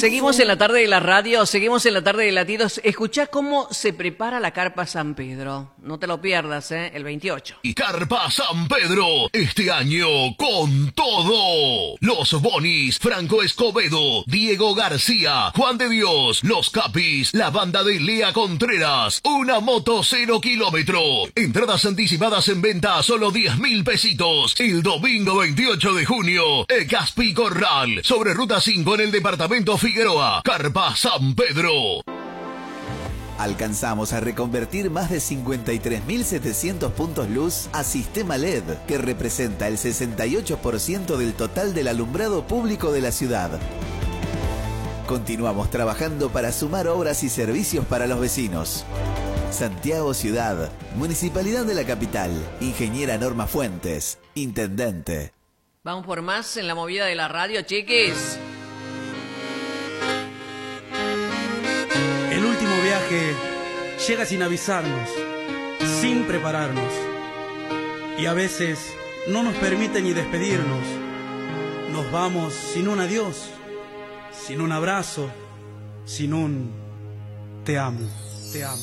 Seguimos en la tarde de la radio, seguimos en la tarde de Latidos. Escuchá cómo se prepara la Carpa San Pedro. No te lo pierdas, el 28. Y Carpa San Pedro, este año con todo. Los Bonis, Franco Escobedo, Diego García, Juan de Dios, Los Capis, la banda de Lea Contreras, una moto 0 kilómetro. Entradas anticipadas en venta a solo 10.000 pesitos. El domingo 28 de junio, Caspi Corral, sobre Ruta 5 en el departamento Figueroa, Carpa San Pedro. Alcanzamos a reconvertir más de 53.700 puntos luz a sistema LED, que representa el 68% del total del alumbrado público de la ciudad. Continuamos trabajando para sumar obras y servicios para los vecinos. Santiago Ciudad, Municipalidad de la Capital, Ingeniera Norma Fuentes, Intendente. Vamos por más en la movida de la radio, chiquis. El último viaje llega sin avisarnos, sin prepararnos. Y a veces no nos permite ni despedirnos. Nos vamos sin un adiós, sin un abrazo, sin un te amo, te amo.